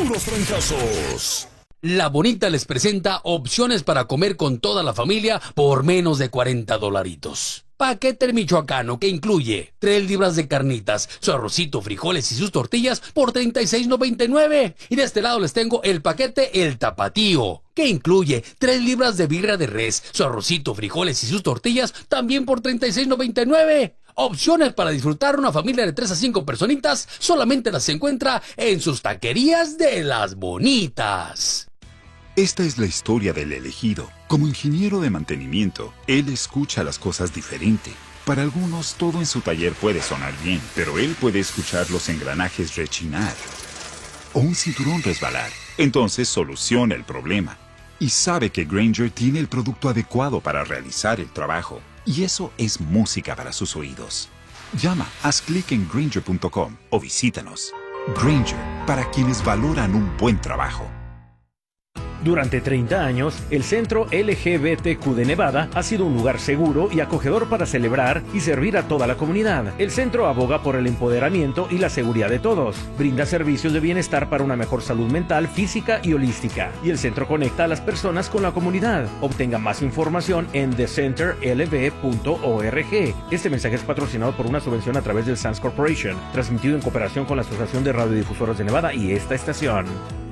puros trancazos. La Bonita les presenta opciones para comer con toda la familia por menos de $40. Paquete el michoacano que incluye 3 libras de carnitas, su arrocito, frijoles y sus tortillas por $36.99. Y de este lado les tengo el paquete El Tapatío, que incluye 3 libras de birria de res, su arrocito, frijoles y sus tortillas también por $36.99. Opciones para disfrutar una familia de 3 a 5 personitas solamente las encuentra en sus taquerías de Las Bonitas. Esta es la historia del elegido. Como ingeniero de mantenimiento, él escucha las cosas diferente. Para algunos, todo en su taller puede sonar bien, pero él puede escuchar los engranajes rechinar o un cinturón resbalar. Entonces soluciona el problema y sabe que Grainger tiene el producto adecuado para realizar el trabajo. Y eso es música para sus oídos. Llama, haz clic en Grainger.com o visítanos. Grainger, para quienes valoran un buen trabajo. Durante 30 años, el Centro LGBTQ de Nevada ha sido un lugar seguro y acogedor para celebrar y servir a toda la comunidad. El centro aboga por el empoderamiento y la seguridad de todos. Brinda servicios de bienestar para una mejor salud mental, física y holística. Y el centro conecta a las personas con la comunidad. Obtenga más información en thecenterlb.org. Este mensaje es patrocinado por una subvención a través del Sands Corporation, transmitido en cooperación con la Asociación de Radiodifusoras de Nevada y esta estación.